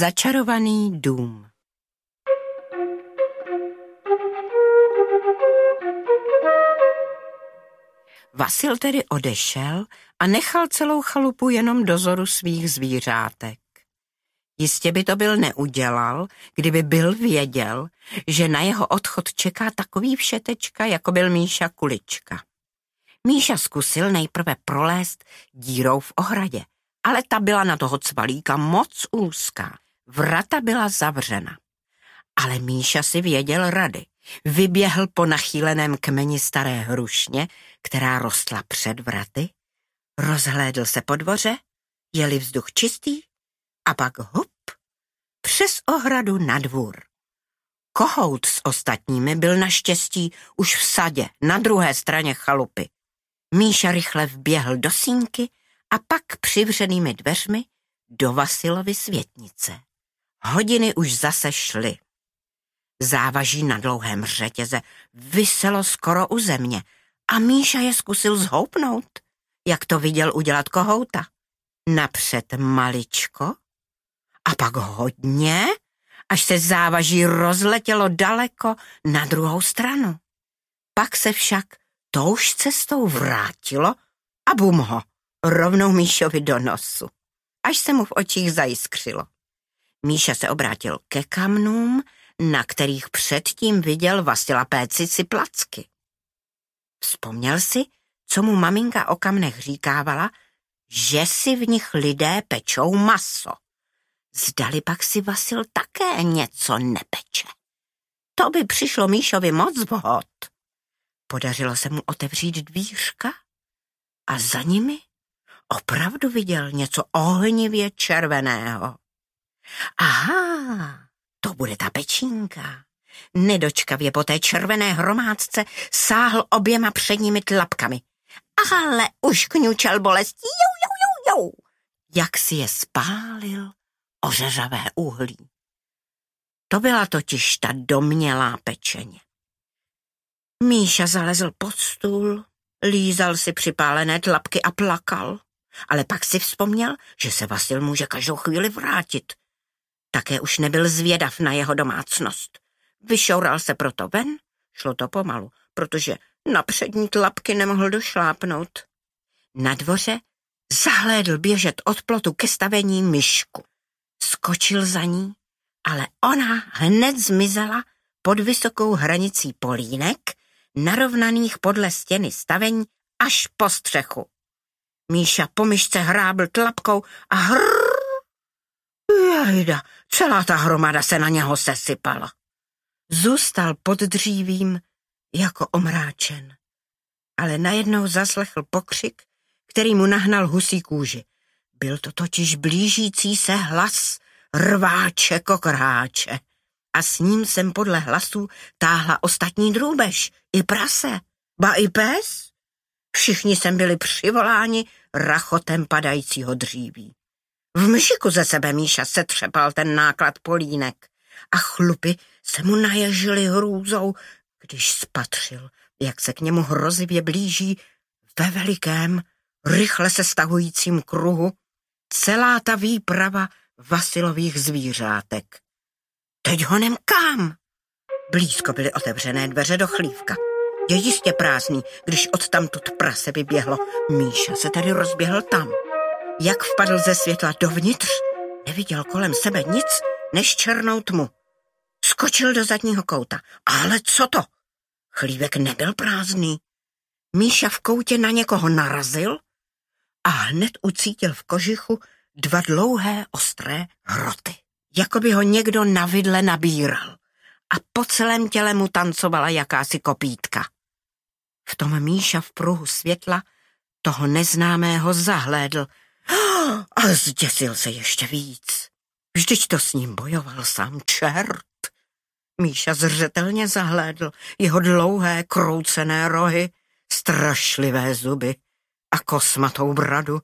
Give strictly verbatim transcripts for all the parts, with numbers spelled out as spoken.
Začarovaný dům. Vasil tedy odešel a nechal celou chalupu jenom dozoru svých zvířátek. Jistě by to byl neudělal, kdyby byl věděl, že na jeho odchod čeká takový všetečka, jako byl Míša Kulička. Míša zkusil nejprve prolézt dírou v ohradě, ale ta byla na toho cvalíka moc úzká. Vrata byla zavřena. Ale Míša si věděl rady. Vyběhl po nachýleném kmeni staré hrušně, která rostla před vraty, rozhlédl se po dvoře, je-li vzduch čistý, a pak hup, přes ohradu na dvůr. Kohout s ostatními byl naštěstí už v sadě na druhé straně chalupy. Míša rychle vběhl do sýnky a pak přivřenými dveřmi do Vasilovy světnice. Hodiny už zase šly. Závaží na dlouhém řetěze viselo skoro u země a Míša je zkusil zhoupnout, jak to viděl udělat kohouta. Napřed maličko a pak hodně, až se závaží rozletělo daleko na druhou stranu. Pak se však touž cestou vrátilo a bum ho, rovnou Míšovi do nosu, až se mu v očích zajiskřilo. Míša se obrátil ke kamnům, na kterých předtím viděl Vasila péci si placky. Vzpomněl si, co mu maminka o kamnech říkávala, že si v nich lidé pečou maso. Zdali pak si Vasil také něco nepeče. To by přišlo Míšovi moc vhod. Podařilo se mu otevřít dvířka a za nimi opravdu viděl něco ohnivě červeného. Aha, to bude ta pečínka. Nedočkavě po té červené hromádce sáhl oběma předními tlapkami. Ale už kňučel bolestí, jou, jou, jou, jou, jak si je spálil ořeřavé uhlí. To byla totiž ta domnělá pečeně. Míša zalezl pod stůl, lízal si připálené tlapky a plakal, ale pak si vzpomněl, že se Vasil může každou chvíli vrátit. Také už nebyl zvědav na jeho domácnost. Vyšoural se proto ven, šlo to pomalu, protože na přední tlapky nemohl došlápnout. Na dvoře zahlédl běžet od plotu ke stavení myšku. Skočil za ní, ale ona hned zmizela pod vysokou hranicí polínek, narovnaných podle stěny stavení až po střechu. Míša po myšce hrábl tlapkou a hrrrr. Jajda, celá ta hromada se na něho sesypala. Zůstal pod dřívím jako omráčen, ale najednou zaslechl pokřik, který mu nahnal husí kůži. Byl to totiž blížící se hlas rváče kokrháče a s ním sem podle hlasů táhla ostatní drůbež, i prase, ba i pes. Všichni sem byli přivoláni rachotem padajícího dříví. V mžiku ze sebe Míša setřepal ten náklad polínek a chlupy se mu naježily hrůzou, když spatřil, jak se k němu hrozivě blíží ve velikém, rychle se stahujícím kruhu celá ta výprava Vasilových zvířátek. Teď honem kam? Blízko byly otevřené dveře do chlívka. Je jistě prázdný, když odtamtud prase vyběhlo. Míša se tedy rozběhl tam. Jak vpadl ze světla dovnitř, neviděl kolem sebe nic než černou tmu. Skočil do zadního kouta. Ale co to? Chlívek nebyl prázdný. Míša v koutě na někoho narazil a hned ucítil v kožichu dva dlouhé ostré hroty. Jako by ho někdo na vidle nabíral a po celém těle mu tancovala jakási kopítka. V tom Míša v pruhu světla toho neznámého zahlédl a zděsil se ještě víc. Vždyť to s ním bojoval sám čert. Míša zřetelně zahlédl jeho dlouhé kroucené rohy, strašlivé zuby a kosmatou bradu.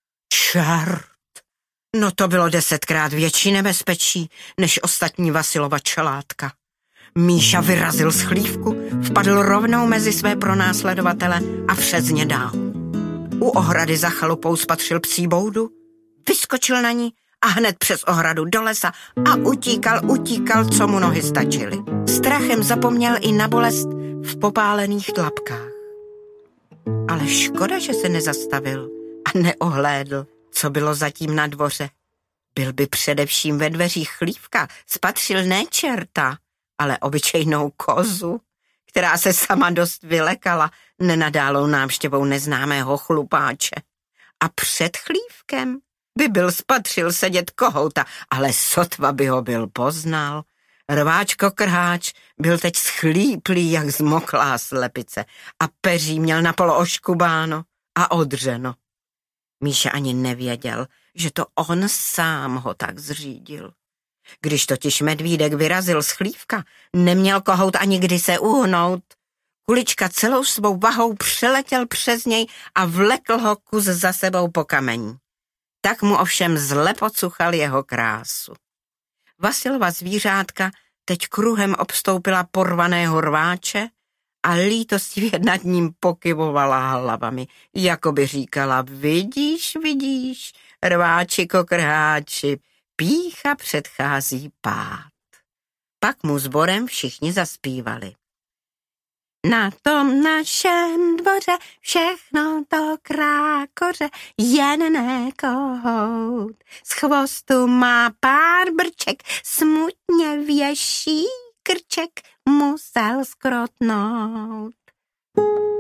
Čert! No to bylo desetkrát větší nebezpečí než ostatní Vasilova čelátka. Míša vyrazil z chlívku, vpadl rovnou mezi své pronásledovatele a přes ně dál. U ohrady za chalupou spatřil psí boudu, vyskočil na ní a hned přes ohradu do lesa a utíkal, utíkal, co mu nohy stačily. Strachem zapomněl i na bolest v popálených tlapkách. Ale škoda, že se nezastavil a neohlédl, co bylo zatím na dvoře. Byl by především ve dveřích chlívka, spatřil ne čerta, ale obyčejnou kozu, která se sama dost vylekala nenadálou návštěvou neznámého chlupáče. A před chlívkem by byl spatřil sedět kohouta, ale sotva by ho byl poznal. Rváčko Krháč byl teď schlíplý jak zmoklá slepice a peří měl napolo oškubáno a odřeno. Míša ani nevěděl, že to on sám ho tak zřídil. Když totiž medvídek vyrazil z chlívka, neměl kohout ani kdy se uhnout. Kulička celou svou vahou přeletěl přes něj a vlekl ho kus za sebou po kamení. Tak mu ovšem zle pocuchal jeho krásu. Vasilova zvířátka teď kruhem obstoupila porvaného rváče a lítostivě nad ním pokyvovala hlavami, jako by říkala: vidíš, vidíš, rváčiko Krháči, pýcha předchází pád. Pak mu sborem všichni zaspívali. Na tom našem dvoře všechno to krákoře, jen ne kohout. Z chvostu má pár brček, smutně věší krček, musel skrotnout.